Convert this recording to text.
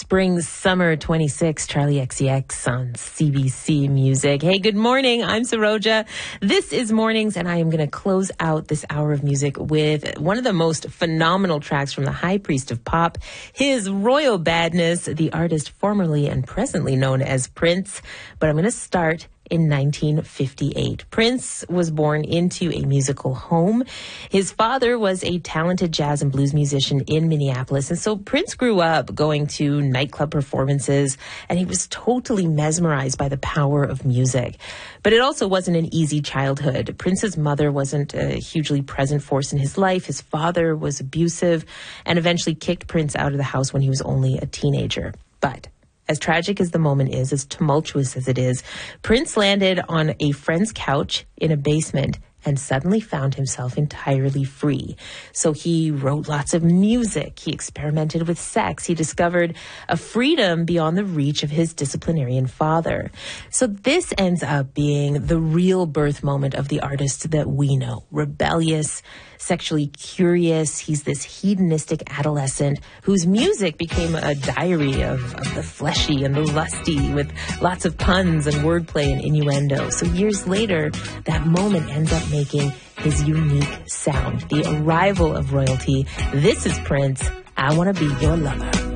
Spring Summer 26, Charlie XCX on CBC Music. Hey, good morning. I'm Saroja. This is Mornings, and I am going to close out this hour of music with one of the most phenomenal tracks from the High Priest of Pop, his Royal Badness, the artist formerly and presently known as Prince. But I'm going to start in 1958. Prince was born into a musical home. His father was a talented jazz and blues musician in Minneapolis. And so Prince grew up going to nightclub performances, and he was totally mesmerized by the power of music. But it also wasn't an easy childhood. Prince's mother wasn't a hugely present force in his life. His father was abusive and eventually kicked Prince out of the house when he was only a teenager. But as tragic as the moment is, as tumultuous as it is, Prince landed on a friend's couch in a basement and suddenly found himself entirely free. So he wrote lots of music. He experimented with sex. He discovered a freedom beyond the reach of his disciplinarian father. So this ends up being the real birth moment of the artist that we know. Rebellious, sexually curious. He's this hedonistic adolescent whose music became a diary of the fleshy and the lusty, with lots of puns and wordplay and innuendo. So years later, that moment ends up making his unique sound. The arrival of royalty. This is Prince. I Want to Be Your Lover.